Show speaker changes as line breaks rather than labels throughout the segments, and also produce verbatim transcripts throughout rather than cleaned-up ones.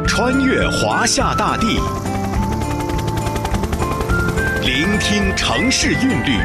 穿越华夏大地，聆听城市韵律，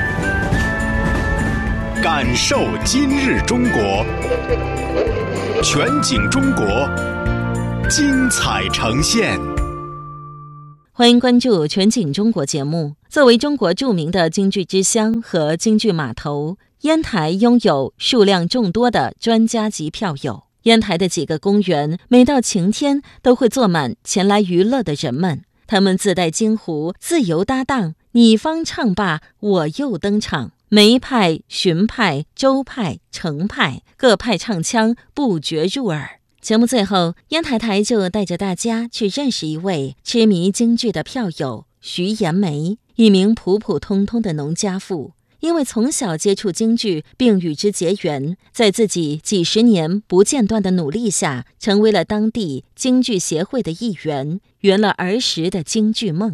感受今日中国。全景中国，精彩呈现。
欢迎关注全景中国节目。作为中国著名的京剧之乡和京剧码头，烟台拥有数量众多的专家级票友。烟台的几个公园，每到晴天都会坐满前来娱乐的人们。他们自带京胡，自由搭档，你方唱罢我又登场。梅派、荀派、周派、程派，各派唱腔不绝入耳。节目最后，烟台台就带着大家去认识一位痴迷京剧的票友徐延梅，一名普普通通的农家妇。因为从小接触京剧并与之结缘，在自己几十年不间断的努力下，成为了当地京剧协会的一员，圆了儿时的京剧梦。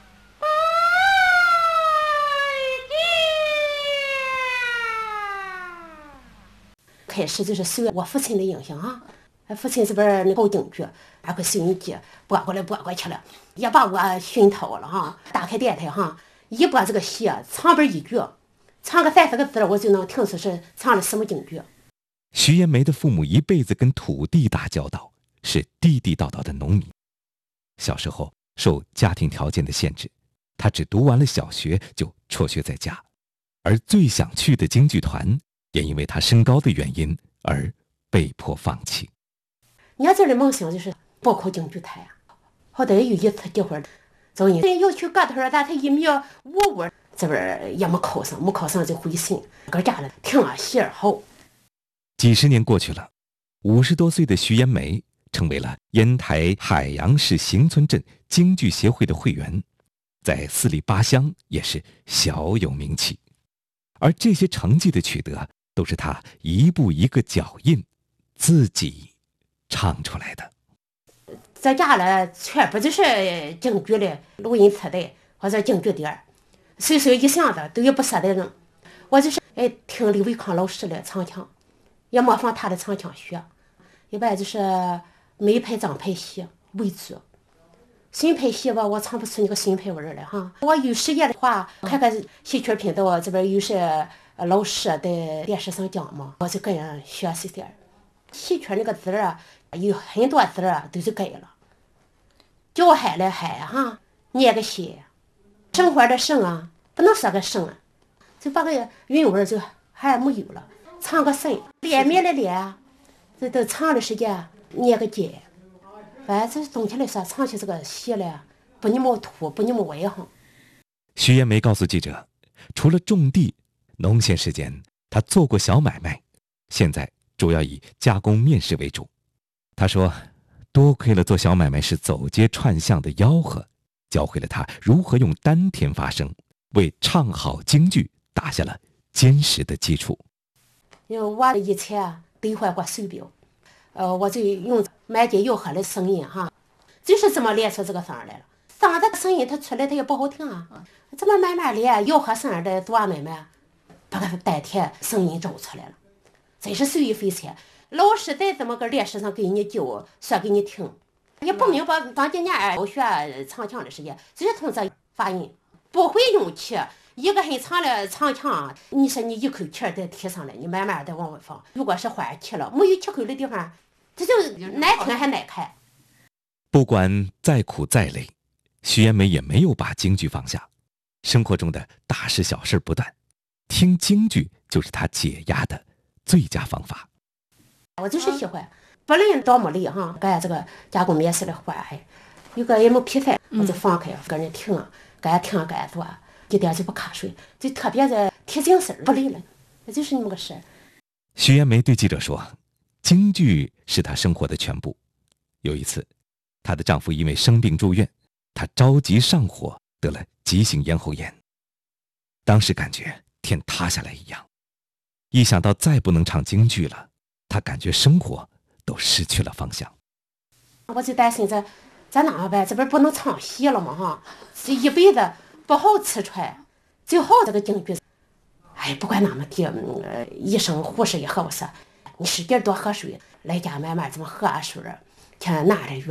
开始就是受我父亲的影响啊，父亲这边那搞京剧，拿个收音机播过来播过去了，也把我熏陶了哈。打开电台哈，一播这个戏，唱本一句，唱个三四个字，我就能听出是唱了什么京剧。
徐延梅的父母一辈子跟土地打交道，是地地道道的农民。小时候受家庭条件的限制，他只读完了小学就辍学在家，而最想去的京剧团也因为他身高的原因而被迫放弃。
年轻的梦想就是报考京剧团，后来有一次机会，走你要去个头，但他一米五五，这边也没考上，没考上就回省，搁家了听了戏儿后。
几十年过去了，五十多岁的徐延梅成为了烟台海洋市行村镇京剧协会的会员，在四里八乡也是小有名气。而这些成绩的取得，都是他一步一个脚印，自己唱出来的。
在家了，全部就是京剧的录音磁带或者京剧碟，随手一箱子都有不舍得扔。我就是哎听李维康老师的唱腔，也模仿他的唱腔学。一般就是梅派、张派戏为主。荀派戏吧，我唱不出那个荀派味儿来哈。我有时间的话，看看戏曲频道这边有些老师在电视上讲嘛，我就跟人学习点。戏曲那个字啊，有很多字啊都是改了，叫海了海哈，念个西，生活的生啊，不能说个生啊，就把个韵味就还没有了。唱个生，脸面的脸，这都唱的时间念个节。反正总体来说，唱起这个戏来不那么土，不那么外行。
徐延梅告诉记者，除了种地，农闲时间他做过小买卖，现在主要以加工面食为主。他说，多亏了做小买卖是走街串巷的吆喝，教会了他如何用丹田发声，为唱好京剧打下了坚实的基础。
因为我以前兑换过手表，呃，我就用满街吆喝的声音哈，就是这么练出这个声来了。嗓子声音它出来它也不好听啊，这么慢慢练，吆喝声的做慢慢，把个丹田声音找出来了，真是受益匪浅。老师在这么个练习上给你教，说给你听，也不明白当今年我学唱腔的时间，就是从这发音，不会用气。一个很长的唱腔，你说你一口气再提上来，你慢慢的往外放。如果是换气了，没有气口的地方，这就难听还难看。
不管再苦再累，徐延梅也没有把京剧放下。生活中的大事小事不断，听京剧就是他解压的最佳方法。
我就是喜欢，不论多么累哈，干这个加工面食的活还有个也没比赛，我就放开跟人听，干听干做。一点就不瞌睡，就特别的提精神，不累了，那就是那么个事。
徐延梅对记者说，京剧是她生活的全部。有一次，她的丈夫因为生病住院，她着急上火，得了急性咽喉炎。当时感觉天塌下来一样，一想到再不能唱京剧了，她感觉生活都失去了方向。
我就担心这咱哪办？这边不能唱戏了嘛哈，这一辈子不好吃穿，最好这个京剧。哎，不管哪么地，呃，医生护士也和我说，你使劲多喝水，来家慢慢这么喝水，天哪的远，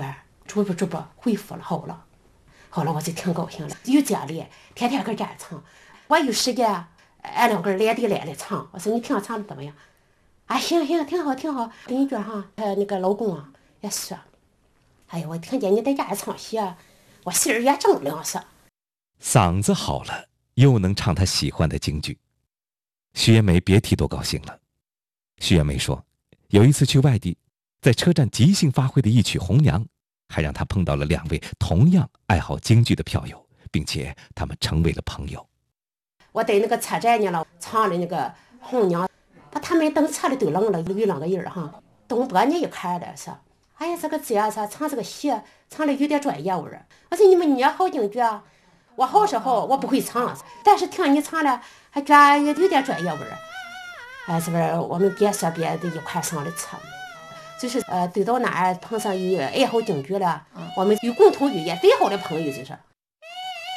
逐步逐步恢复了，好了。好了，我就挺高兴了，有奖励，天天搁这儿唱。我有时间，俺两个人来的来了唱。我说你听唱的怎么样？啊，行行，挺好挺好。邻居哈，他那个老公啊也说，哎呀，我听见你在家唱戏，我心儿也正凉是。
嗓子好了，又能唱她喜欢的京剧。徐延梅别提多高兴了。徐延梅说，有一次去外地，在车站即兴发挥的一曲《红娘》，还让她碰到了两位同样爱好京剧的票友，并且他们成为了朋友。
我在那个车站呢了，唱了那个《红娘》，把他们等车里都愣了，有两个人哈。东北呢一看了说，哎呀，这个姐说唱这个戏唱的有点专业味儿。我说你们你也好京剧啊，我好是好，我不会唱，但是听你唱了还觉得有点专业味儿。哎，是不是我们别说别的一块上了车，就是呃，走到哪儿碰上有爱好京剧了，我们有共同语言，最好的朋友就是。